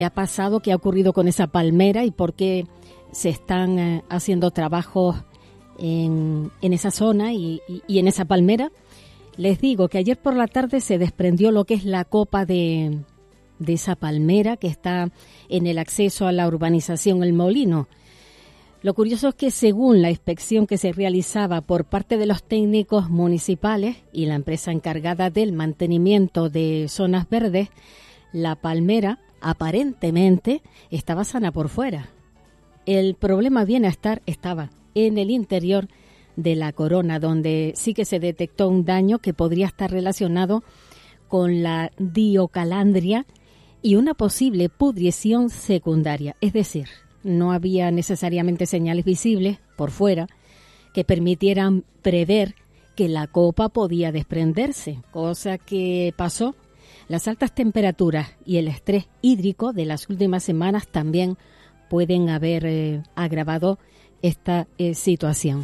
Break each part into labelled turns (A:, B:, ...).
A: ha pasado, qué ha ocurrido con esa palmera y por qué se están haciendo trabajos en esa zona y en esa palmera. Les digo que ayer por la tarde se desprendió lo que es la copa de esa palmera que está en el acceso a la urbanización El Molino. Lo curioso es que según la inspección que se realizaba por parte de los técnicos municipales y la empresa encargada del mantenimiento de zonas verdes, la palmera aparentemente estaba sana por fuera. El problema estaba en el interior de la corona, donde sí que se detectó un daño que podría estar relacionado con la diocalandria y una posible pudrición secundaria. Es decir, no había necesariamente señales visibles por fuera que permitieran prever que la copa podía desprenderse, cosa que pasó. Las altas temperaturas y el estrés hídrico de las últimas semanas también pueden haber agravado esta situación.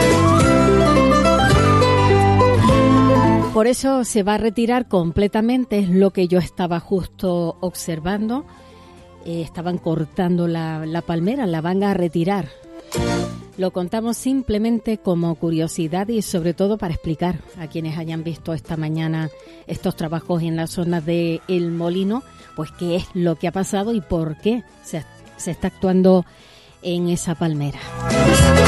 A: Por eso se va a retirar completamente, es lo que yo estaba justo observando. Estaban cortando la palmera, la van a retirar. Lo contamos simplemente como curiosidad y sobre todo para explicar a quienes hayan visto esta mañana estos trabajos en la zona de El Molino, pues qué es lo que ha pasado y por qué se está actuando en esa palmera.